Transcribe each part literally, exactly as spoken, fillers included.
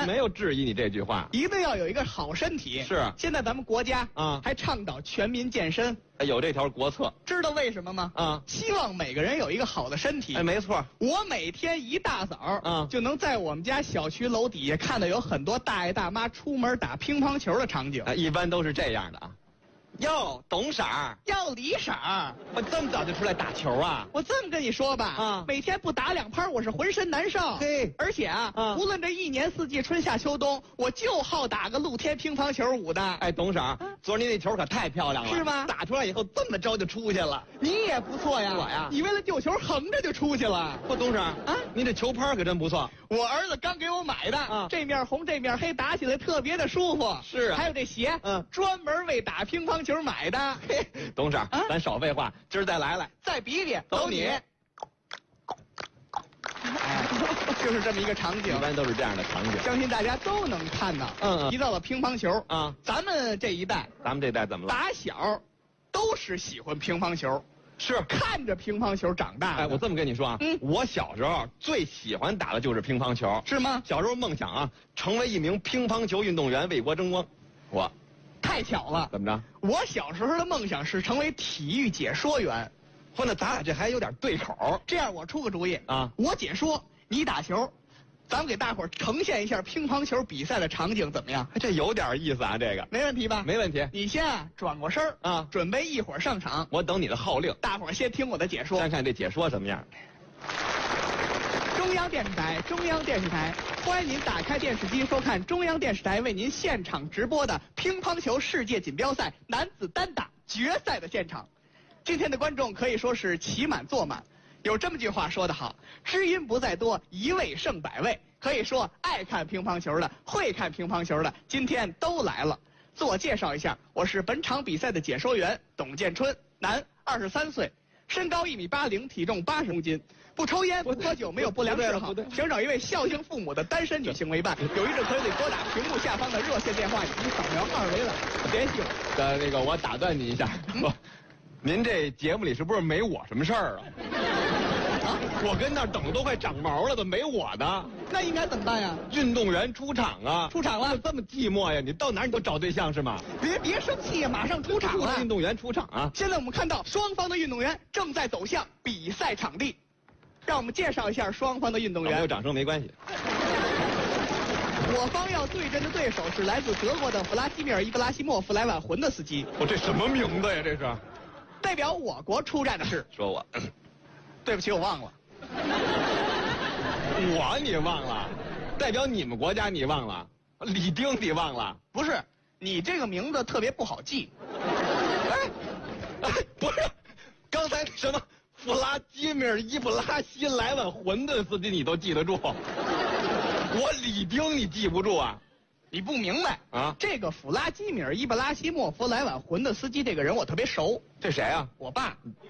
没有质疑你这句话。 一定要有一个好身体。 是。 现在咱们国家啊还倡导全民健身， 有这条国策。 知道为什么吗？ 啊， 希望每个人有一个好的身体。 哎，没错。 我每天一大早， 啊， 就能在我们家小区楼底下看到有很多大爷大妈出门打乒乓球的场景。 哎，一般都是这样的啊。哟，董婶儿， 要李婶儿， 我这么早就出来打球啊？ 我这么跟你说吧， 啊， 每天不打两拍，我是浑身难受。 嘿， 而且啊， 啊， 无论这一年四季、春夏秋冬，我就好打个露天乒乓球舞的。 哎，董婶儿，昨儿您那球可太漂亮了， 是吗？ 打出来以后这么着就出去了。 你也不错呀， 我呀， 你为了救球横着就出去了。 不，董婶儿啊，您这球拍可真不错。 我儿子刚给我买的， 啊， 这面红这面黑，打起来特别的舒服。 是啊， 还有这鞋， 嗯， 专门为打乒乓球买的。 嘿，董婶儿，啊，咱少废话，今儿再来来， 再比比， 走你。 哎，就是这么一个场景， 一般都是这样的场景， 相信大家都能看到。 嗯嗯， 提到了乒乓球啊， 咱们这一代， 咱们这代怎么了？ 打小都是喜欢乒乓球， 是看着乒乓球长大的。 哎，我这么跟你说啊，嗯，我小时候最喜欢打的就是乒乓球， 是吗？ 小时候梦想啊，成为一名乒乓球运动员，为国争光。我， 太巧了， 怎么着？ 我小时候的梦想是成为体育解说员。 嚯，那咱俩这还有点对口。 这样，我出个主意啊， 我解说，你打球，咱们给大伙儿呈现一下乒乓球比赛的场景，怎么样？ 这有点意思啊，这个没问题吧？ 没问题。 你先啊转过身啊， 准备一会儿上场。 我等你的号令。 大伙儿先听我的解说， 看看这解说什么样。 中央电视台，中央电视台，欢迎您打开电视机收看中央电视台为您现场直播的乒乓球世界锦标赛男子单打决赛的现场。今天的观众可以说是骑满坐满，有这么句话说得好，知音不在多，一位胜百位。可以说爱看乒乓球的，会看乒乓球的，今天都来了。自我介绍一下，我是本场比赛的解说员董建春，男，二十三岁，身高一米八零，体重八十公斤，不抽烟不喝酒，没有不良嗜好，想找一位孝敬父母的单身女性为伴，有意者可以拨打屏幕下方的热线电话以及扫描二维码联系我。 呃，那个我打断你一下，不、嗯，您这节目里是不是没我什么事儿啊？啊，我跟那儿等的都快长毛了，怎么没我的？ 那应该怎么办呀？ 运动员出场啊！ 出场了， 这么寂寞呀？你到哪儿你都找对象是吗？ 别别生气呀，马上出场了。 运动员出场啊！ 现在我们看到双方的运动员正在走向比赛场地，让我们介绍一下双方的运动员。 没有掌声没关系。 我方要对阵的对手是来自德国的弗拉基米尔·伊布拉希莫夫·莱万魂的斯基。 我这什么名字呀？这是。 代表我国出战的是。 说我。 对不起，我忘了。 我你忘了？代表你们国家你忘了？李丁你忘了？ 不是，你这个名字特别不好记。 哎，哎，不是，刚才什么弗拉基米尔·伊布拉希莱万混沌斯基你都记得住，我李丁你记不住啊？ 你不明白啊？这个弗拉基米尔·伊布拉希莫夫·莱万混沌斯基这个人我特别熟。 这谁啊？ 我爸。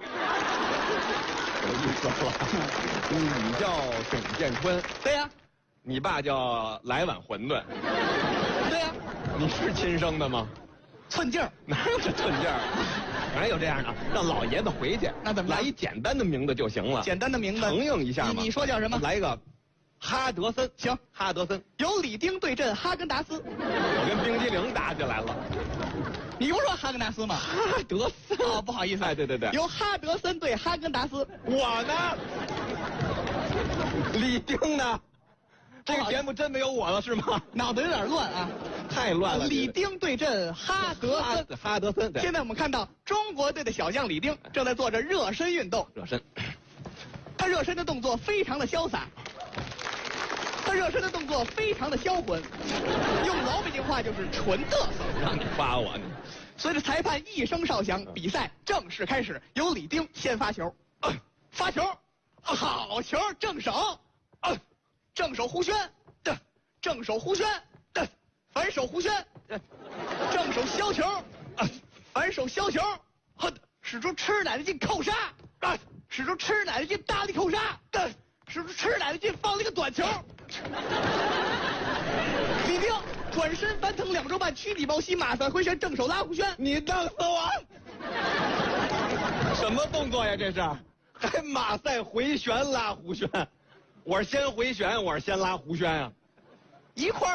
有意思了，你叫董建春， 对呀、啊， 你爸叫来碗馄饨， 对呀、啊， 你是亲生的吗？ 寸劲儿， 哪有这寸劲儿？哪有这样的？让老爷子回去， 那怎么来一简单的名字就行了？ 简单的名字， 承应一下嘛。 你, 你说叫什么？ 来一个哈德森， 行， 哈德森。 由李丁对阵哈根达斯。 我跟冰激凌打起来了。 你不说哈根达斯吗？ 哈德森哦，不好意思， 哎，对对对， 由哈德森对哈根达斯。 我呢？李丁呢？这个节目真没有我了是吗？ 脑子有点乱啊， 太乱了。 李丁对阵哈德森， 哈, 哈德森。 现在我们看到中国队的小将李丁正在做着热身运动。 热身， 他热身的动作非常的潇洒，他热身的动作非常的销魂，用老北京话就是纯嘚瑟。 让你夸我呢。 随着裁判一声哨响，比赛正式开始。由李丁先发球，呃、发球，好球，正手，呃、正手弧旋，的、呃，正手弧旋，的、呃，反手弧旋，呃、正手削球，呃、反手削球，呵，使出吃奶的劲扣杀，啊，使出吃奶的劲大力扣杀，的，使出吃奶的劲放了一个短球。李丁转身翻腾两周半，曲底抱膝，马赛回旋，正手拉弧旋。 你弄死我！什么动作呀？这是还马赛回旋拉弧旋？我是先回旋，我是先拉弧旋啊？ 一块儿。